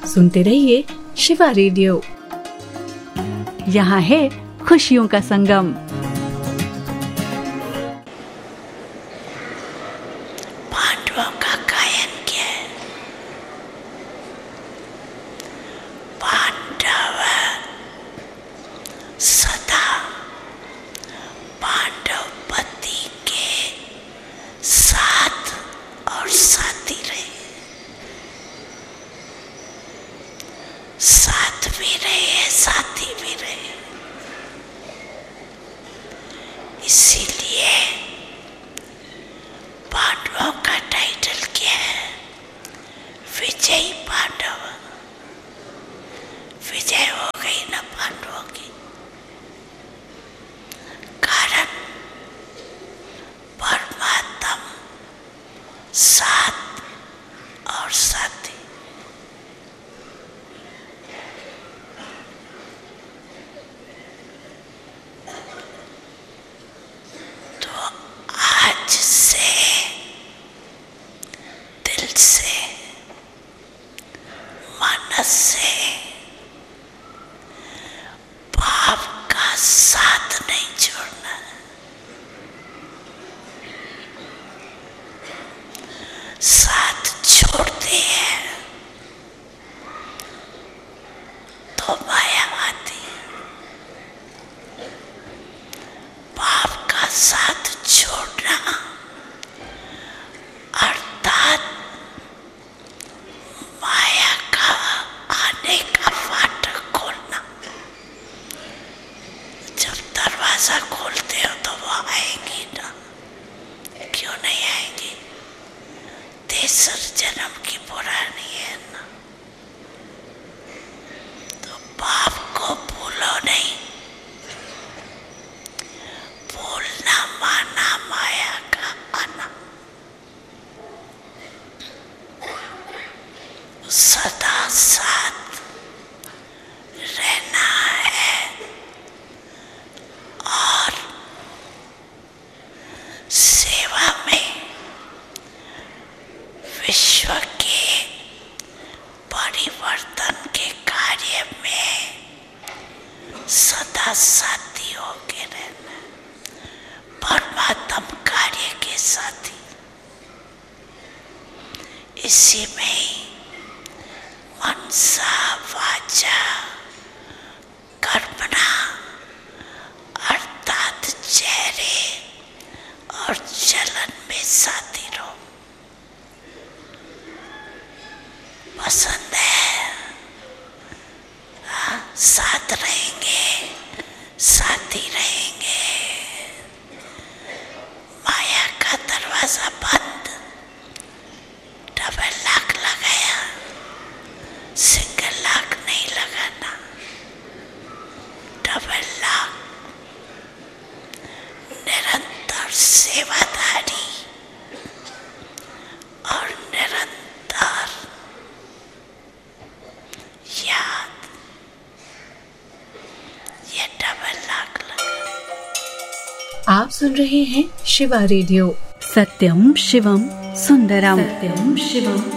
सुनते रहिए शिवा रेडियो। यहाँ है खुशियों का संगम। पांडवों का गायन किया। पांडव सदा पांडवपति के साथ और साथी रहे, साथ भी रहे, साथी भी रहे। इसीलिए पांडवों का टाइटल क्या है? विजयी पांडव। विजय हो गई ना पांडवों की, कारण परमात्मा साथ और साथी। तो आज से दिल से, मन से पाप का साथ नहीं छोड़ना। साथ छोड़ते हैं तो माया आती है। पाप का साथ छोड़ना अर्थात माया का आने का फाटक खोलना। जब दरवाजा खोलते हो तो वो आएंगी ना, क्यों नहीं आएंगी? तेसर जन्म की पुरानी है ना। तो पाप को भूलो नहीं। भूलना माना माया का आना। सदा साथ रहना है और सेवा में, विश्व के परिवर्तन के कार्य में सदा साथी होके रहना। परमात्म कार्य के साथी। इसी में ही मनसा वाचा कर्मणा अर्थात चेहरे और चलन में साथी रहो। पसंद है? हाँ, साथ रहेंगे, साथी रहेंगे। माया का दरवाजा बंद, डबल लॉक लगाया, सिंगल लॉक नहीं लगाना। Double lock. निरंतर सेवादारी और निरंतर याद, ये डबल लॉक लगा। आप सुन रहे हैं शिवा रेडियो। सत्यम शिवम सुंदरम। सत्यम शिवम